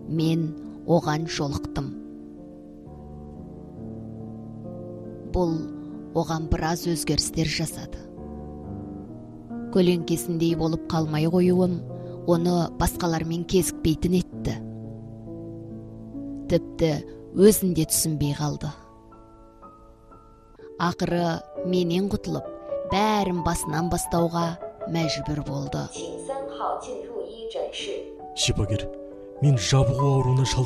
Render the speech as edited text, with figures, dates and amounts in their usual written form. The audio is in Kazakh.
мен оған жолықтым. Бұл оған біраз өзгерістер жасады. Көлеңкесіндей болып қалмай қоюым оны басқалармен кезікпейтін етті. Тіпті өзінде түсінбей қалды. Ақыры менен құтылып, бәрін басынан бастауға мәжбүр болды. Шипагер, мен жабығу ауруына